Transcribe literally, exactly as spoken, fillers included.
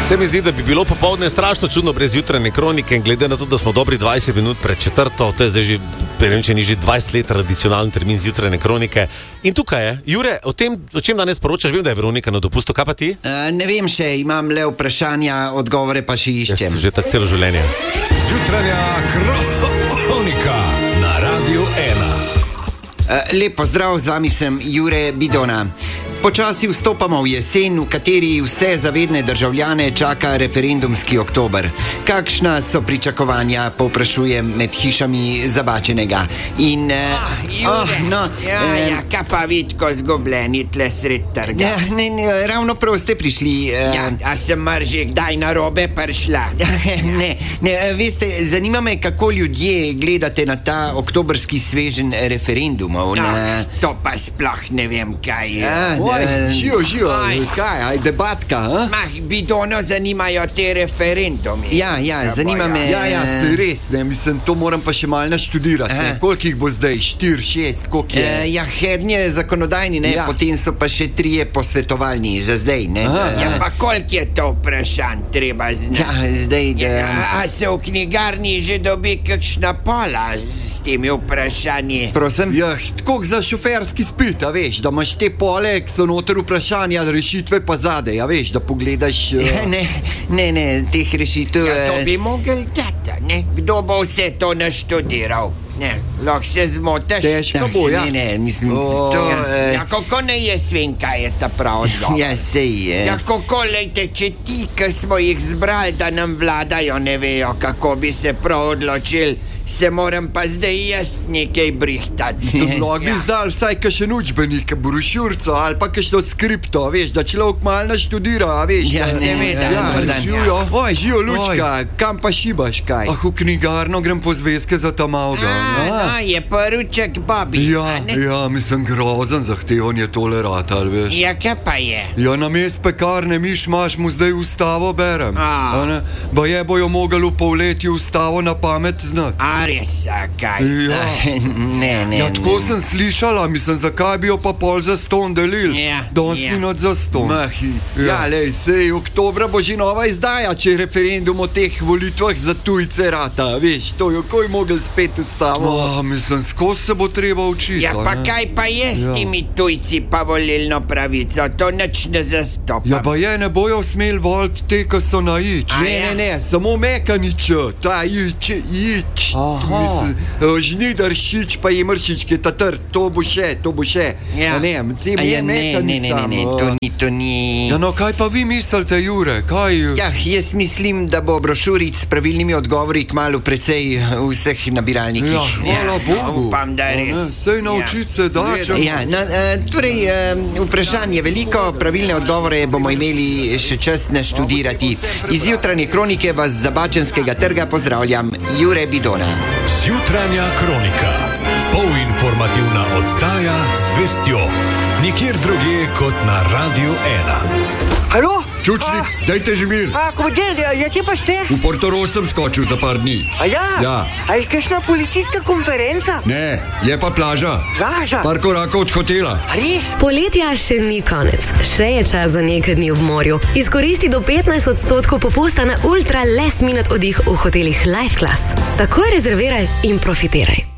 Se mi zdi, da bi bilo popoldne strašno čudno brez jutranje kronike in glede na to, da smo dobri dvajset minut pred četrto, to je zdaj že, ne če ni že dvajset let tradicionalni termin z jutranje kronike. In tukaj je. Jure, o tem, o čem danes poročaš? Vem, da je Veronika na dopustu, kaj pa ti? Uh, ne vem še, imam le vprašanja, odgovore pa še iščem. Jaz že tako celo življenje. Jutranja kronika na Radio ena. Uh, lep pozdrav, z vami sem Jure Bidona. Počasi vstopamo v jesen, v kateri vse zavedne državljane čaka referendumski oktober. Kakšna so pričakovanja, povprašujem med hišami Zabačenega. In, uh, ah, Jure, oh, no, ja, eh, ja, kaj pa vidko zgubljeni tle sred trga? Ja, ne, ne, ravno prav ste prišli. Uh, ja, a sem mrži kdaj na robe prišla? ne, ne, veste, zanima me, kako ljudje gledate na ta oktobrski svežen referendumov. No, na... To pa sploh ne vem, kaj je. Ja, Oj, živo, živo, kaj, aj debatka, ha? Mah, Bidono zanimajo te referendumi. Ja, ja, zanima me... Ja, ja, se res, ne, mislim, to moram pa še malo naštudirati, ne, koliko jih bo zdaj, štir, šest, koliko je? E, ja, hednje zakonodajni, ne, ja. Potem so pa še trije posvetovalni za zdaj, ne. Aha, da, ja, pa koliko je to vprašanj treba znati? Ja, zdaj, da... Ja, a se v knjigarni že dobi kakšna pola s temi vprašanji? Prosim? Ja, tako za šoferski spit, a veš, da imaš te pole, so noter vprašanja, rešitve pa zadej, a veš, da pogledaš... Uh... Ja, ne, ne, ne, teh rešitev... Ja, to bi mogel dati, ne? Kdo bo vse to naštudiral? Ne, lahko se zmotaš. Težko bo, ja. Ne, ne, mislim, oh, to... Ja, Uh... ja, kako ne je svin, kaj je ta prav odgovor? Ja, sej je. Ja, kako, lejte, če ti, ki smo jih zbrali, da nam vladajo, ne vejo, kako bi se prav odločili, se moram pa zdaj jaz nekaj brihtati. Lahko bi zdal vsaj kakšen učbenik, brošurco ali pa kakšno skripto, veš, da človek malo naštudira, a veš. Ja, seveda. Ja, ja, živijo. Oj, živijo, Lučka, kam pa šibaš, kaj? Ah, v knjigarno grem po zvezke za ta malga. A, no, je poruček Bobby. Ja, ja, mislim, grozen zahtevan je tole rata, ali veš. Ja, kaj pa je? Ja, na mest pekarne miš maš mu zdaj ustavo berem. A. Ba je bojo mogli v polletju ustavo na pamet znati. A res, a kaj? Ja. Ne, ne, Ja, tako ne. sem slišala, mislim, zakaj bi jo pa pol za ston delil. Ja, Danes ja. minut za ston. Mahi. Ja, lej, sej, oktobra bo že nova izdaja, če referendum o teh volitvah za tujce rata, veš, to jo koj mogel spet ustavo. Ah, mislim, skozi se bo treba učiti. Ja, pa kaj pa je s Ja. temi tujci pa volilno pravico? To nič ne zastopam. Ja, pa je, ne bojo smel voliti te, ki so na ič. A Ne, ja? ne, ne, samo mekanič, ta ič, ič. Mislim, žnidaršič pa je mršič, ki je ta trd, to bo še, to bo še. Ja. A ne, tem A je ja, ne, ne, mekanič ne, ne, ne, samo. to ni, to ni... Ja, no, kaj pa vi mislite, Jure, kaj... Ja, jaz mislim, da bo brošuric s pravilnimi odgovori kmalu precej v vseh nabiralnikih. Ja, hvala Bogu. upam, da res. A ne, Sej naučiti se da, če... Ja, no, uh, torej, uh, vprašanje je veliko, pravilne odgovore bomo imeli še čas naštudirati. Iz jutranje kronike vas z Zabačenskega trga pozdravljam, Jure Bidona. Jutranja kronika. Polinformativna oddaja z vestjo. Nikjer drugje kot na Radio ena. Alo? Čučnik, dajte že mir. A, komandant, ja, kje pa ste? V Portorož sem skočil za par dni. A ja? Ja. A je kakšna policijska konferenca? Ne, je pa plaža. Plaža? Par korakov od hotela. A res? Poletja še ni konec, še je čas za nekaj dni v morju. Izkoristi do petnajst odstotkov popusta na ultra last minute oddih v hotelih Life Class. Takoj rezerviraj in profitiraj.